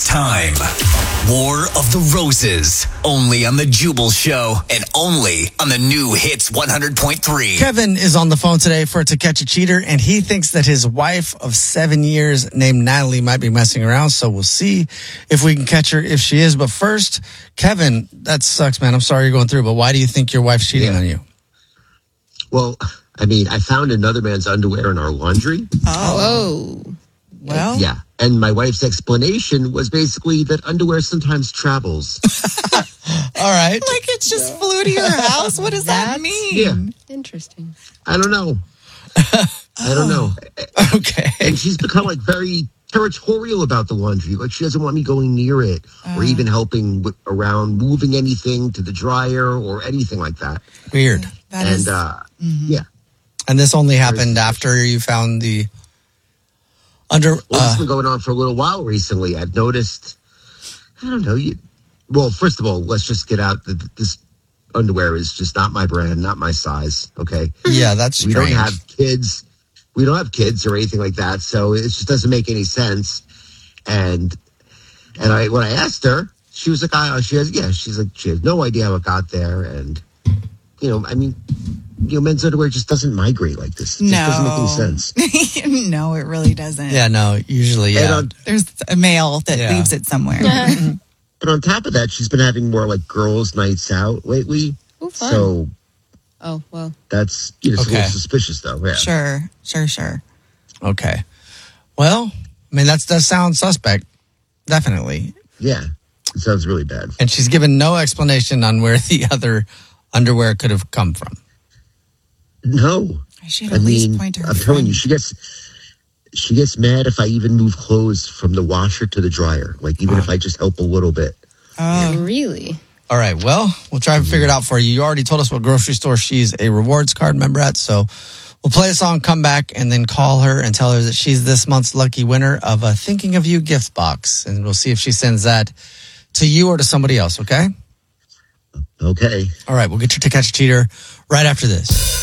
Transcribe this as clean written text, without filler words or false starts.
time. War of the Roses. Only on The Jubal Show and only on the new Hits 100.3. Kevin is on the phone today for To Catch a Cheater, and he thinks that his wife of 7 years named Natalie might be messing around, so we'll see if we can catch her if she is. But first, Kevin, that sucks, man. I'm sorry you're going through, but why do you think your wife's cheating on you? Well, I mean, I found another man's underwear in our laundry. Oh. Well, yeah. And my wife's explanation was basically that underwear sometimes travels. all right. Like it just flew to your house? What does that mean? Yeah. Interesting. I don't know. Okay. And she's become like very territorial about the laundry. Like she doesn't want me going near it or even helping around moving anything to the dryer or anything like that. Weird. Yeah. And this only happened after you found the Well, this has been going on for a little while recently. I've noticed, I don't know. Well, first of all, let's just get out that this underwear is just not my brand, not my size. Okay. Yeah, that's strange. We don't have kids. We don't have kids or anything like that. So it just doesn't make any sense. And when I asked her, she was like, she has no idea how it got there. And, men's underwear just doesn't migrate like this. It just doesn't make any sense. No, it really doesn't. Yeah, no, usually, yeah. There's a male that leaves it somewhere. But on top of that, she's been having more like girls' nights out lately. Ooh, fun. So, well. that's it's a little suspicious, though. Yeah. Sure. Okay. Well, I mean, that does sound suspect. Definitely. Yeah. It sounds really bad. And she's given no explanation on where the other underwear could have come from. No. I should at least point to her. I'm telling you, she gets mad if I even move clothes from the washer to the dryer. Like, even if I just help a little bit. Oh, really? All right. Well, we'll try to figure it out for you. You already told us what grocery store she's a rewards card member at. So we'll play a song, come back, and then call her and tell her that she's this month's lucky winner of a Thinking of You gift box. And we'll see if she sends that to you or to somebody else. Okay? Okay. All right. We'll get you To Catch a Cheater right after this.